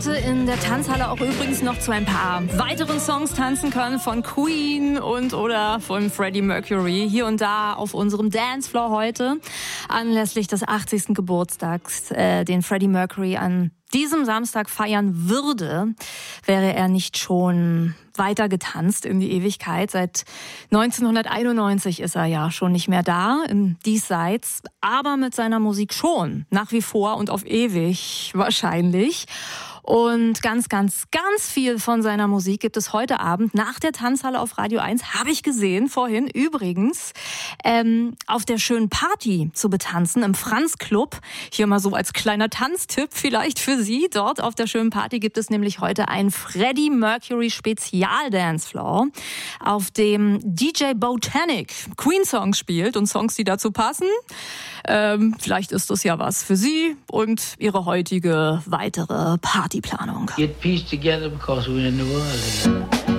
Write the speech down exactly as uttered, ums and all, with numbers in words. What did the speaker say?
heute in der Tanzhalle auch übrigens noch zu ein paar weiteren Songs tanzen können von Queen und oder von Freddie Mercury. Hier und da auf unserem Dancefloor heute anlässlich des achtzigsten Geburtstags, äh, den Freddie Mercury an diesem Samstag feiern würde, wäre er nicht schon weiter getanzt in die Ewigkeit. Seit neunzehnhunderteinundneunzig ist er ja schon nicht mehr da, im Diesseits, aber mit seiner Musik schon, nach wie vor und auf ewig wahrscheinlich. Und ganz, ganz, ganz viel von seiner Musik gibt es heute Abend nach der Tanzhalle auf Radio eins, habe ich gesehen vorhin übrigens, ähm, auf der schönen Party zu betanzen im Franz Club. Hier mal so als kleiner Tanztipp vielleicht für Sie. Dort auf der schönen Party gibt es nämlich heute ein Freddie Mercury Spezial Dancefloor, auf dem D J Botanic Queen-Songs spielt und Songs, die dazu passen. Ähm, vielleicht ist das ja was für Sie und Ihre heutige weitere Partyplanung. Get peace together because we're in the world together.